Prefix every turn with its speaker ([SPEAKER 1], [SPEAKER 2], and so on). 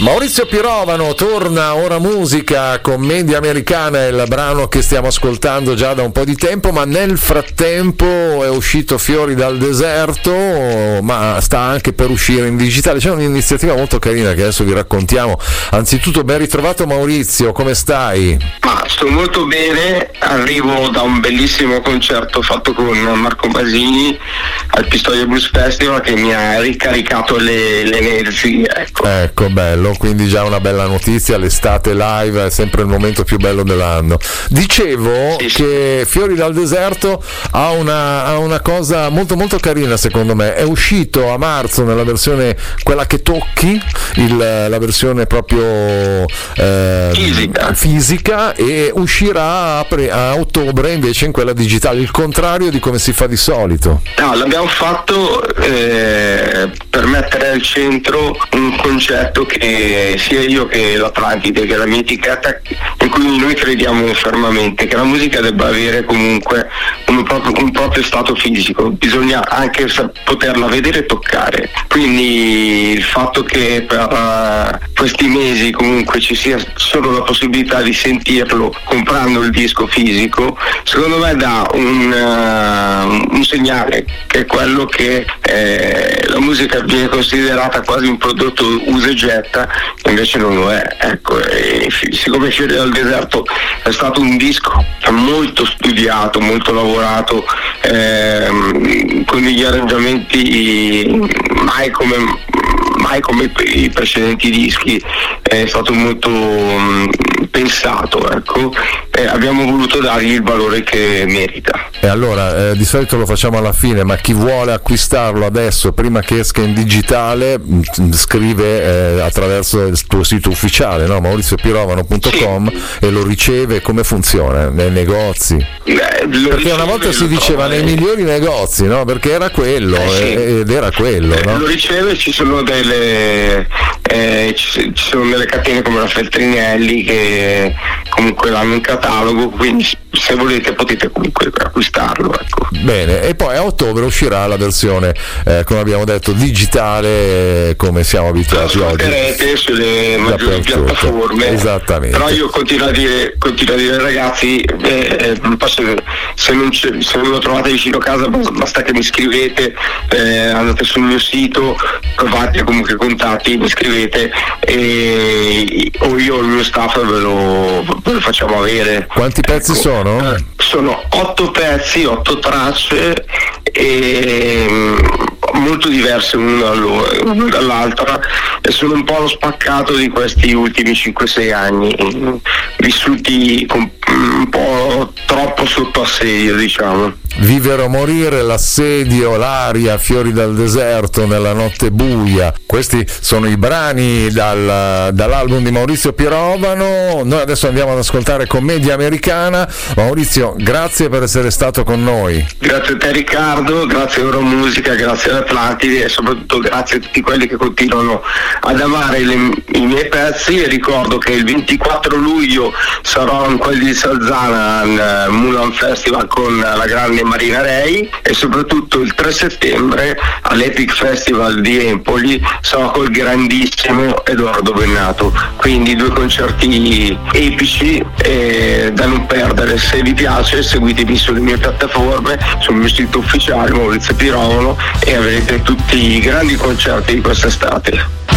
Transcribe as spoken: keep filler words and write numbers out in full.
[SPEAKER 1] Maurizio Pirovano torna Ora Musica, commedia americana, è il brano che stiamo ascoltando già da un po' di tempo, ma nel frattempo è uscito Fiori dal deserto, ma sta anche per uscire in digitale. C'è un'iniziativa molto carina che adesso vi raccontiamo. Anzitutto ben ritrovato Maurizio, come stai?
[SPEAKER 2] Ma sto molto bene, arrivo da un bellissimo concerto fatto con Marco Basini al Pistoia Blues Festival che mi ha ricaricato le, le energie, ecco.
[SPEAKER 1] Ecco, bello. Quindi già una bella notizia, l'estate live è sempre il momento più bello dell'anno. Dicevo sì, sì. che Fiori dal deserto ha una, ha una cosa molto molto carina secondo me, è uscito a marzo nella versione quella che tocchi, il, la versione proprio eh,
[SPEAKER 2] fisica.
[SPEAKER 1] fisica e uscirà a, pre, a ottobre invece in quella digitale, il contrario di come si fa di solito.
[SPEAKER 2] No, l'abbiamo fatto eh, per mettere al centro un concetto che sia io che l'Atlantide, che è la mia etichetta, in cui noi crediamo fermamente che la musica debba avere comunque un proprio, un proprio stato fisico, bisogna anche poterla vedere e toccare. Quindi il fatto che per uh, questi mesi comunque ci sia solo la possibilità di sentirlo comprando il disco fisico, secondo me dà un, uh, un segnale, che è quello che eh, la musica viene considerata quasi un prodotto usa e getta, invece non lo è, ecco. E siccome Fiori dal deserto è stato un disco molto studiato, molto lavorato, ehm, con degli arrangiamenti mai come mai come i precedenti dischi, è stato molto um, pensato, ecco, e abbiamo voluto dargli il valore che merita.
[SPEAKER 1] E allora, eh, di solito lo facciamo alla fine, ma chi vuole acquistarlo adesso, prima che esca in digitale, mh, scrive eh, attraverso il tuo sito ufficiale, no? maurizio pirovano punto com, sì. E lo riceve. Come funziona? Nei negozi?
[SPEAKER 2] Eh,
[SPEAKER 1] Perché una volta si diceva nei migliori negozi, no? Perché era quello, eh, sì. ed era quello,
[SPEAKER 2] eh,
[SPEAKER 1] no?
[SPEAKER 2] Lo riceve, ci sono delle eh, ci, ci sono delle catene come la Feltrinelli che comunque l'hanno in catalogo, quindi se volete potete comunque acquistarlo, ecco.
[SPEAKER 1] Bene, e poi a ottobre uscirà la versione, eh, come abbiamo detto, digitale, come siamo abituati oggi.
[SPEAKER 2] La ascolterete sulle maggiori piattaforme.
[SPEAKER 1] Esattamente.
[SPEAKER 2] Però io continuo a dire, continuo a dire ragazzi, eh, posso, se, non se non lo trovate vicino a casa basta che mi scrivete, eh, andate sul mio sito, provate comunque contatti, mi scrivete e o io o il mio staff ve lo, ve lo facciamo avere.
[SPEAKER 1] Quanti pezzi
[SPEAKER 2] ecco.
[SPEAKER 1] sono?
[SPEAKER 2] Eh, sono otto pezzi, otto tracce e molto diverse una dall'altra, e sono un po' lo spaccato di questi ultimi cinque sei anni vissuti con un po' troppo sotto assedio, diciamo.
[SPEAKER 1] Vivere o morire, l'assedio, l'aria, Fiori dal deserto, nella notte buia, questi sono i brani dal, dall'album di Maurizio Pirovano. Noi adesso andiamo ad ascoltare Commedia Americana. Maurizio, grazie per essere stato con noi.
[SPEAKER 2] Grazie a te Riccardo, grazie a Ora Musica, grazie all'Atlantide e soprattutto grazie a tutti quelli che continuano ad amare le, i miei pezzi, e ricordo che il ventiquattro luglio sarò in quel di Salzana al Mulan Festival con la grande Marina Rei, e soprattutto il tre settembre all'Epic Festival di Empoli sarò col grandissimo Edoardo Bennato, quindi due concerti epici eh, da non perdere. Se vi piace seguitemi sulle mie piattaforme, sul mio sito ufficiale Maurizio Pirovano, e avrete tutti i grandi concerti di quest'estate.